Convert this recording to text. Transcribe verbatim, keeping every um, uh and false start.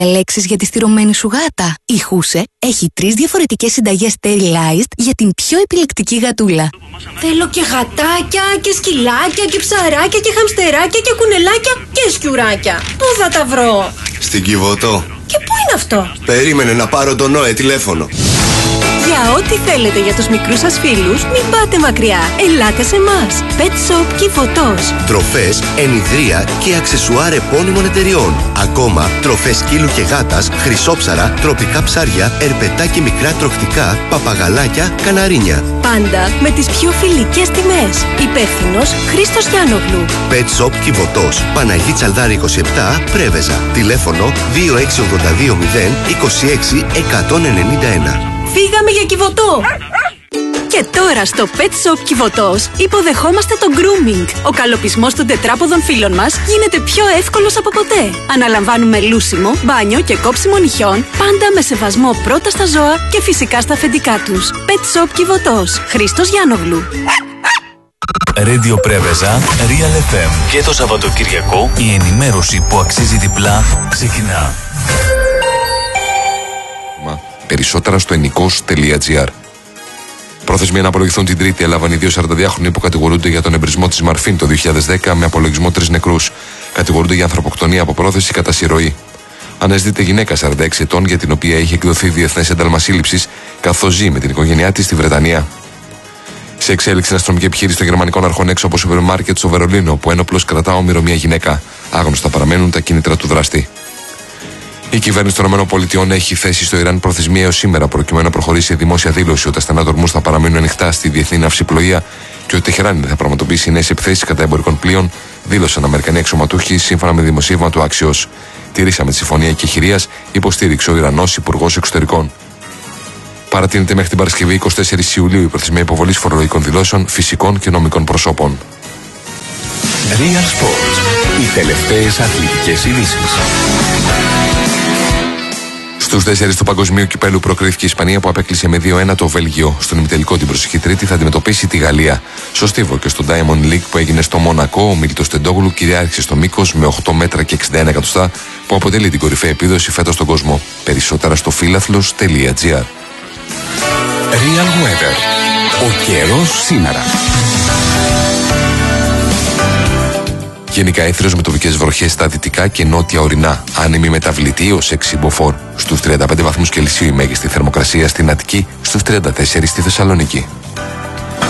Λέξεις για τη στηρωμένη σου γάτα. Η Χούσε έχει τρεις διαφορετικές συνταγές sterilized για την πιο επιλεκτική γατούλα. Θέλω και γατάκια και σκυλάκια και ψαράκια και χαμστεράκια και κουνελάκια και σκιουράκια. Πού θα τα βρω? Στην Κιβωτό. Και πού είναι αυτό? Περίμενε να πάρω τον Νόε τηλέφωνο. Για ό,τι θέλετε για τους μικρούς σας φίλους, μην πάτε μακριά. Ελάτε σε εμάς. Pet Shop Κιβωτός. Τροφές, ενιδρία και αξεσουάρ επώνυμων εταιριών. Ακόμα τροφές σκύλου και γάτας, χρυσόψαρα, τροπικά ψάρια, ερπετά και μικρά τροχτικά, παπαγαλάκια, καναρίνια. Πάντα με τις πιο φιλικές τιμές. Υπεύθυνος Χρήστος Γιάννογλου. Pet Shop Κιβωτός. Παναγί Τσαλδάρη είκοσι επτά, Πρέβεζα. Τηλέφωνο δύο έξι ογδόντα δύο μηδέν είκοσι έξι εκατόν ενενήντα ένα. Φύγαμε για Κιβωτό! Και τώρα στο Pet Shop Κιβωτός υποδεχόμαστε το grooming. Ο καλοπισμός των τετράποδων φίλων μας γίνεται πιο εύκολος από ποτέ. Αναλαμβάνουμε λούσιμο, μπάνιο και κόψιμο νυχιών, πάντα με σεβασμό πρώτα στα ζώα και φυσικά στα αφεντικά τους. Pet Shop Κιβωτός. Χρήστος Γιάννογλου. Radio Πρέβεζα, Real εφ εμ. Και το Σαββατοκυριακό η ενημέρωση που αξίζει διπλά ξεκινά. Περισσότερα στο ενικός τελεία τζι άρ. Προθεσμία να απολογηθούν την Τρίτη έλαβαν οι δύο σαρανταδυάχρονοι που κατηγορούνται για τον εμπρισμό της Μαρφίν το δύο χιλιάδες δέκα με απολογισμό τρεις νεκρούς. Κατηγορούνται για ανθρωποκτονία από πρόθεση κατά συρροή. Αναζητείται γυναίκα σαράντα έξι ετών για την οποία είχε εκδοθεί διεθνές ένταλμα σύλληψης καθώς ζει με την οικογένειά της στη Βρετανία. Σε εξέλιξη, είναι αστυνομική επιχείρηση των γερμανικών αρχών έξω από σούπερ μάρκετ στο Βερολίνο που ένοπλος κρατά όμηρο μια γυναίκα. Άγνωστα παραμένουν τα κίνητρα του δράστη. Η κυβέρνηση των ΗΠΑ έχει θέσει στο Ιράν προθεσμία έως σήμερα προκειμένου να προχωρήσει σε δημόσια δήλωση ότι τα στενά του Ορμούζ θα παραμείνουν ανοιχτά στη διεθνή ναυσιπλοεία και ότι η Τεχεράνη δεν θα πραγματοποιήσει νέες επιθέσεις κατά εμπορικών πλοίων, δήλωσαν Αμερικανοί αξιωματούχοι σύμφωνα με δημοσίευμα του Axios. Τηρήσαμε τη συμφωνία εκεχηρίας, υποστήριξε ο Ιρανός Υπουργός Εξωτερικών. Παρατείνεται μέχρι την Παρασκευή εικοστή τέταρτη Ιουλίου η προθεσμία υποβολής φορολογικών δηλώσεων φυσικών και νομικών προσώπων. Real Sports. Οι τελευταίες αθλητικές ειδήσεις. Στους τέσσερις του Παγκοσμίου Κυπέλου προκρίθηκε η Ισπανία που απέκλεισε με δύο ένα το Βέλγιο. Στον ημιτελικό την προσεχή Τρίτη θα αντιμετωπίσει τη Γαλλία. Στο Στίβο και στο Diamond League που έγινε στο Μονακό, ο Μίλτος Τεντόγλου κυριάρχησε στο μήκος με οκτώ μέτρα και εξήντα ένα εκατοστά που αποτελεί την κορυφαία επίδοση φέτος στον κόσμο. Περισσότερα στο φίλαθλος τελεία τζι άρ. Real Weather. Ο καιρός σήμερα. Γενικά ήθριος με τοπικές βροχές στα δυτικά και νότια ορεινά. Άνεμη μεταβλητή ως έξι μποφόρ. Στους τριάντα πέντε βαθμούς Κελσίου η μέγιστη θερμοκρασία στην Αττική, στους τριάντα τέσσερα στη Θεσσαλονίκη.